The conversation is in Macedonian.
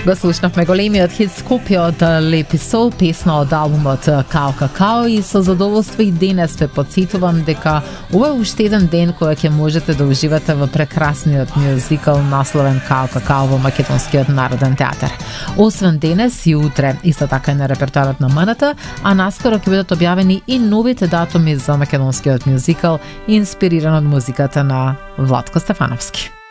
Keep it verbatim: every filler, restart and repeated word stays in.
Го слушнавме големиот хит Скопје од Лепи Сол, песна од албумот Као Какао, и со задоволство и денес ве потсетувам дека ова е уште еден ден кој ќе можете да уживате во прекрасниот мюзикал насловен Као Какао во Македонскиот народен театар. Освен денес и утре, исто така и на репертоарот на МНТ, а наскоро ќе бидат објавени и новите датуми за македонскиот мюзикал, инспириран од музиката на Владко Стефановски.